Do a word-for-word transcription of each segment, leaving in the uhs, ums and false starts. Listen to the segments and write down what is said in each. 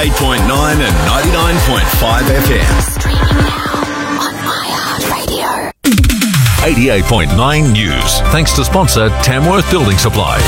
eighty-eight point nine and ninety-nine point five F M. Streaming now on iHeartRadio. eighty-eight point nine News. Thanks to sponsor Tamworth Building Supplies.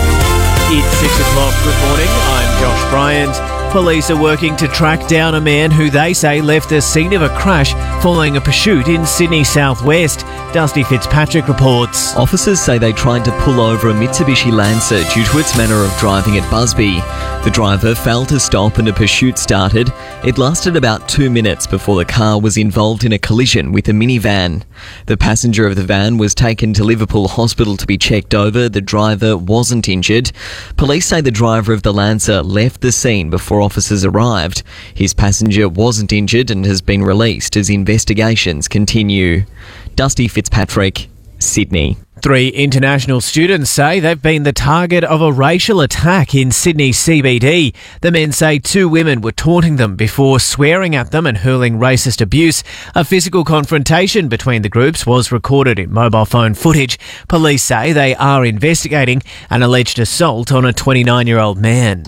It's six o'clock. Good morning. I'm Josh Bryant. Police are working to track down a man who they say left the scene of a crash following a pursuit in Sydney southwest. Dusty Fitzpatrick reports. Officers say they tried to pull over a Mitsubishi Lancer due to its manner of driving at Busby. The driver failed to stop and a pursuit started. It lasted about two minutes before the car was involved in a collision with a minivan. The passenger of the van was taken to Liverpool Hospital to be checked over. The driver wasn't injured. Police say the driver of the Lancer left the scene before officers arrived. His passenger wasn't injured and has been released as investigations continue. Dusty Fitzpatrick, Sydney. Three international students say they've been the target of a racial attack in Sydney C B D. The men say two women were taunting them before swearing at them and hurling racist abuse. A physical confrontation between the groups was recorded in mobile phone footage. Police say they are investigating an alleged assault on a twenty-nine-year-old man.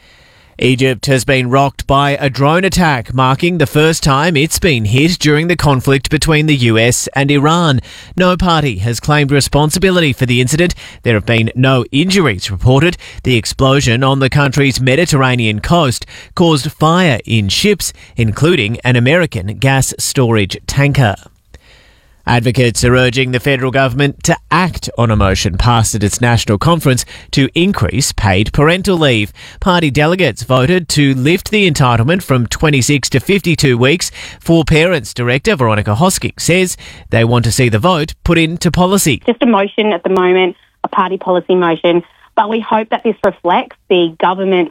Egypt has been rocked by a drone attack, marking the first time it's been hit during the conflict between the U S and Iran. No party has claimed responsibility for the incident. There have been no injuries reported. The explosion on the country's Mediterranean coast caused fire in ships, including an American gas storage tanker. Advocates are urging the federal government to act on a motion passed at its national conference to increase paid parental leave. Party delegates voted to lift the entitlement from twenty-six to fifty-two weeks. For Parents Director Veronica Hosking says they want to see the vote put into policy. Just a motion at the moment, a party policy motion, but we hope that this reflects the government's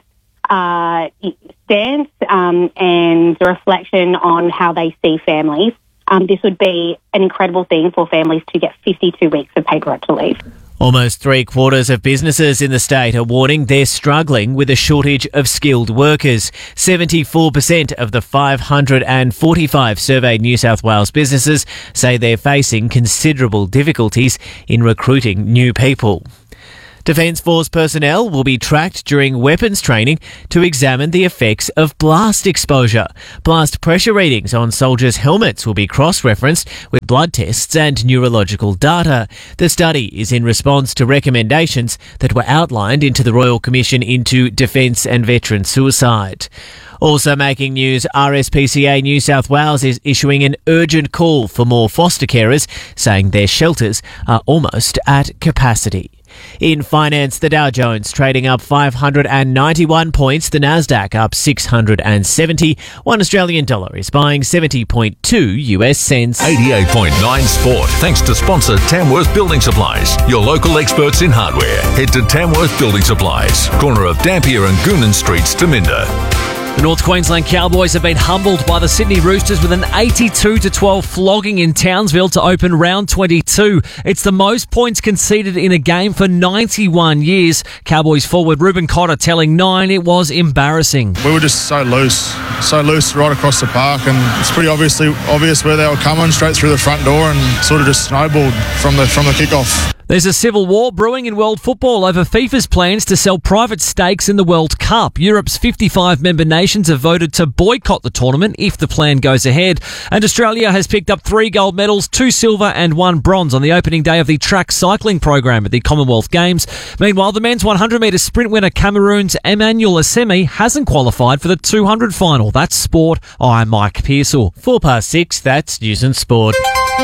uh, stance um, and a reflection on how they see families. Um, this would be an incredible thing for families to get fifty-two weeks of paid parental leave. Almost three quarters of businesses in the state are warning they're struggling with a shortage of skilled workers. seventy-four percent of the five hundred forty-five surveyed New South Wales businesses say they're facing considerable difficulties in recruiting new people. Defence Force personnel will be tracked during weapons training to examine the effects of blast exposure. Blast pressure readings on soldiers' helmets will be cross-referenced with blood tests and neurological data. The study is in response to recommendations that were outlined into the Royal Commission into Defence and Veteran Suicide. Also making news, R S P C A New South Wales is issuing an urgent call for more foster carers, saying their shelters are almost at capacity. In finance, the Dow Jones trading up five hundred ninety-one points, the Nasdaq up six hundred seventy. One Australian dollar is buying seventy point two U S cents. eighty-eight point nine Sport. Thanks to sponsor Tamworth Building Supplies, your local experts in hardware. Head to Tamworth Building Supplies, corner of Dampier and Goonan Streets, Dominda. The North Queensland Cowboys have been humbled by the Sydney Roosters with an eighty-two to twelve flogging in Townsville to open round twenty-two. It's the most points conceded in a game for ninety-one years. Cowboys forward Ruben Cotter telling Nine it was embarrassing. We were just so loose, so loose right across the park, and it's pretty obviously obvious where they were coming, straight through the front door, and sort of just snowballed from the from the kickoff. There's a civil war brewing in world football over FIFA's plans to sell private stakes in the World Cup. Europe's fifty-five member nations have voted to boycott the tournament if the plan goes ahead. And Australia has picked up three gold medals, two silver and one bronze on the opening day of the track cycling program at the Commonwealth Games. Meanwhile, the men's one hundred metre sprint winner Cameroon's Emmanuel Assemi hasn't qualified for the two hundred final. That's sport. I'm Mike Pearsall. Four past six, that's News and Sport.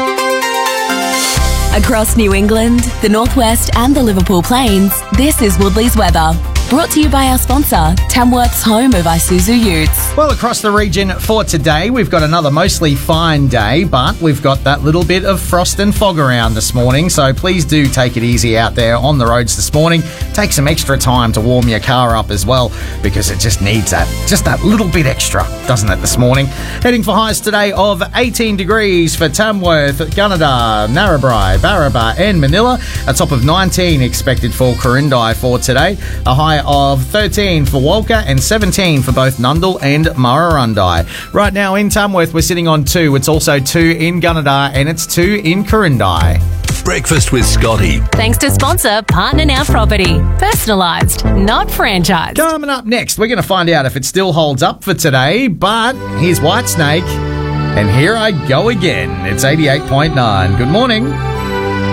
Across New England, the Northwest and the Liverpool Plains, this is Woodley's weather. Brought to you by our sponsor, Tamworth's home of Isuzu Utes. Well, across the region for today, we've got another mostly fine day, but we've got that little bit of frost and fog around this morning, so please do take it easy out there on the roads this morning. Take some extra time to warm your car up as well, because it just needs that, just that little bit extra, doesn't it, this morning? Heading for highs today of eighteen degrees for Tamworth, Gunnedah, Narrabri, Barraba and Manila. A top of nineteen expected for Corindai for today. A high of thirteen for Walker and seventeen for both Nundle and Murrurundi. Right now in Tamworth, we're sitting on two. It's also two in Gunnedah and it's two in Corindai. Breakfast with Scotty. Thanks to sponsor Partner Now Property. Personalised, not franchised. Coming up next, we're going to find out if it still holds up for today, but here's Whitesnake, and here I go again. It's eighty-eight point nine. Good morning.